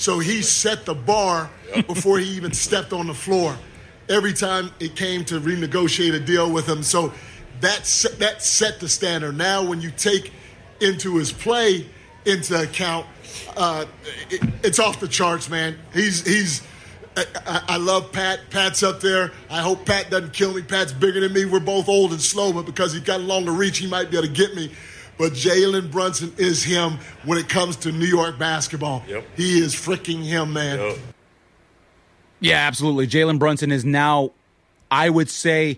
So he set the bar before he even stepped on the floor. Every time it came to renegotiate a deal with him. So that set the standard. Now when you take into his play into account, it's off the charts, man. I love Pat. Pat's up there. I hope Pat doesn't kill me. Pat's bigger than me. We're both old and slow, but because he's got longer reach, he might be able to get me. But Jalen Brunson is him when it comes to New York basketball. Yep. He is freaking him, man. Yep. Yeah, absolutely. Jalen Brunson is now, I would say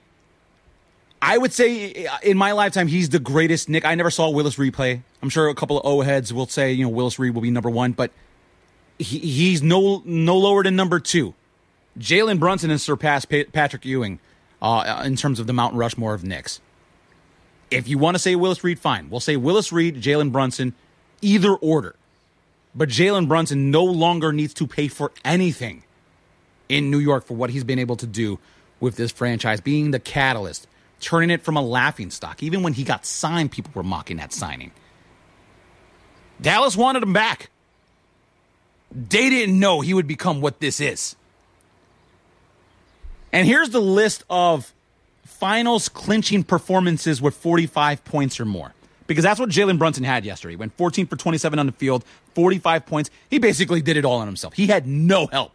in my lifetime, he's the greatest Knick. I never saw Willis Reed play. I'm sure a couple of O-heads will say, Willis Reed will be number one, but he's no lower than number two. Jalen Brunson has surpassed Patrick Ewing in terms of the Mount Rushmore of Knicks. If you want to say Willis Reed, fine. We'll say Willis Reed, Jalen Brunson, either order. But Jalen Brunson no longer needs to pay for anything in New York for what he's been able to do with this franchise, being the catalyst, turning it from a laughingstock. Even when he got signed, people were mocking that signing. Dallas wanted him back. They didn't know he would become what this is. And here's the list of finals clinching performances with 45 points or more. Because that's what Jalen Brunson had yesterday. He went 14 for 27 on the field, 45 points. He basically did it all on himself. He had no help.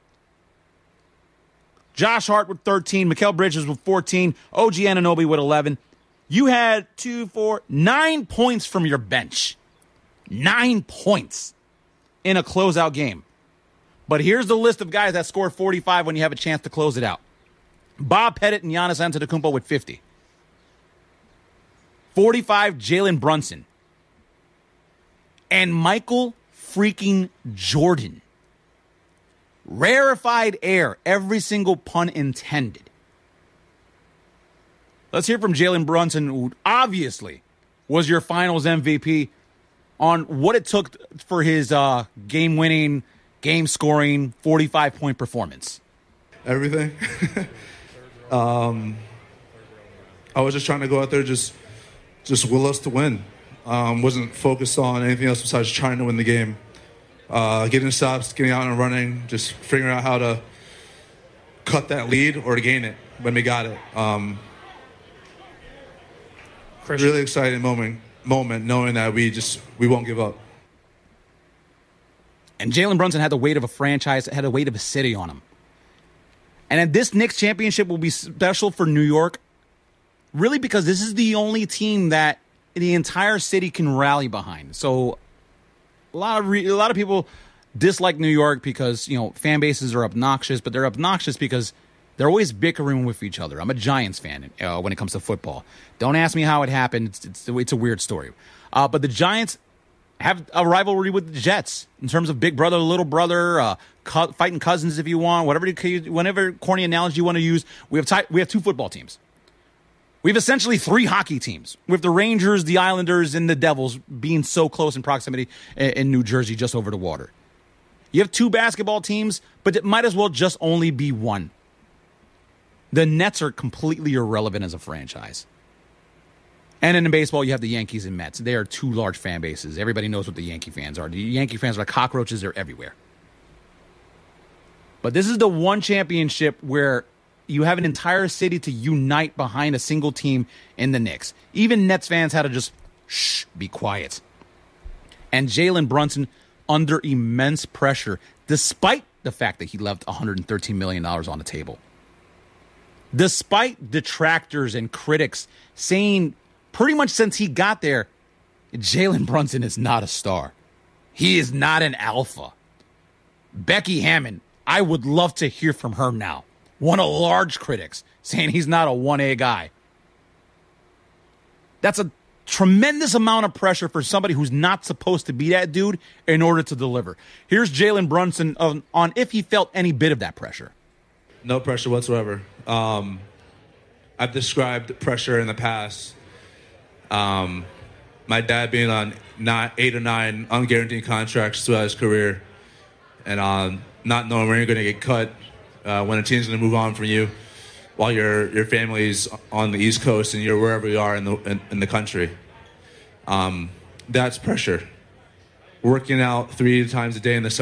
Josh Hart with 13, Mikal Bridges with 14, OG Anunoby with 11. You had 9 points from your bench. 9 points in a closeout game. But here's the list of guys that scored 45 when you have a chance to close it out. Bob Pettit and Giannis Antetokounmpo with 50. 45, Jalen Brunson. And Michael freaking Jordan. Rarefied air, every single pun intended. Let's hear from Jalen Brunson, who obviously was your finals MVP, on what it took for his game-winning, game-scoring, 45-point performance. Everything. I was just trying to go out there, just will us to win. Wasn't focused on anything else besides trying to win the game. Getting stops, getting out and running, just figuring out how to cut that lead or to gain it when we got it. Really exciting moment knowing that we won't give up. And Jalen Brunson had the weight of a franchise, had the weight of a city on him. And this Knicks championship will be special for New York, really because this is the only team that the entire city can rally behind. So a lot of people dislike New York because, fan bases are obnoxious, but they're obnoxious because they're always bickering with each other. I'm a Giants fan when it comes to football. Don't ask me how it happened. It's a weird story. But the Giants have a rivalry with the Jets in terms of big brother, little brother, fighting cousins if you want, whatever corny analogy you want to use. We have two football teams. We have essentially 3 hockey teams, with the Rangers, the Islanders, and the Devils being so close in proximity in New Jersey, just over the water. You have 2 basketball teams, but it might as well just only be one. The Nets are completely irrelevant as a franchise. And in baseball, you have the Yankees and Mets. They are 2 large fan bases. Everybody knows what the Yankee fans are. The Yankee fans are like cockroaches. They're everywhere. But this is the one championship where you have an entire city to unite behind a single team in the Knicks. Even Nets fans had to just, be quiet. And Jalen Brunson, under immense pressure, despite the fact that he left $113 million on the table. Despite detractors and critics saying pretty much since he got there, Jalen Brunson is not a star. He is not an alpha. Becky Hammon, I would love to hear from her now. One of large critics saying he's not a 1A guy. That's a tremendous amount of pressure for somebody who's not supposed to be that dude in order to deliver. Here's Jalen Brunson on if he felt any bit of that pressure. No pressure whatsoever. I've described pressure in the past. My dad being on 8 or 9 unguaranteed contracts throughout his career, and not knowing when you're going to get cut, when a team's going to move on from you, while your family's on the East Coast and you're wherever you are in the country. That's pressure. Working out 3 times a day in the summer.